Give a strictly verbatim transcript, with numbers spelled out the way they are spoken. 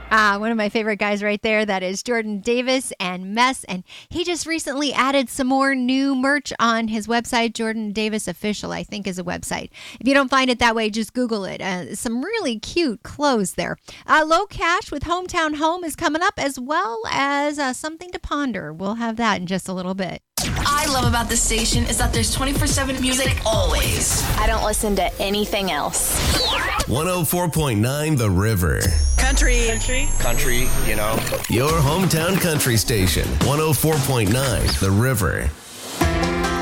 Ah, one of my favorite guys right there. That is Jordan Davis and Mess. And he just recently added some more new merch on his website. Jordan Davis Official, I think, is a website. If you don't find it that way, just Google it. Uh, some really cute clothes there. Uh, Low Cash with Hometown Home is coming up, as well as uh, Something to Ponder. We'll have that in just a little bit. I love about this station is that there's twenty-four seven music always. I don't listen to anything else. one oh four point nine The River. Country. Country. Country, you know. Your hometown country station. one oh four point nine The River.